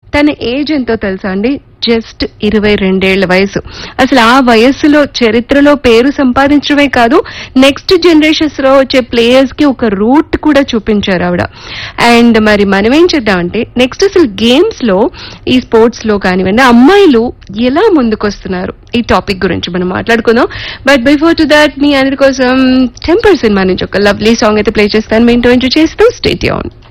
తన ఏజ్ ఎంతో తెలుసా అండి? జస్ట్ 22 వయసు. అసలు ఆ వయస్సులో చరిత్రలో పేరు సంపాదించడమే కాదు, నెక్స్ట్ జనరేషన్స్ లో వచ్చే ప్లేయర్స్ కి ఒక రూట్ కూడా చూపించారు ఆవిడ. అండ్ మరి మనం ఏం చేద్దామంటే నెక్స్ట్ అసలు గేమ్స్ లో, ఈ స్పోర్ట్స్ లో కానివ్వండి, అమ్మాయిలు ఎలా ముందుకొస్తున్నారు ఈ టాపిక్ గురించి మనం మాట్లాడుకుందాం. బట్ బిఫోర్ టు దాట్ మీ అందరి కోసం టెంపర్ సినిమా నుంచి ఒక లవ్లీ సాంగ్ అయితే ప్లే చేస్తాను. మీ ఇంటో ఎంజాయ్ చేస్తూ స్టే ట్యూన్.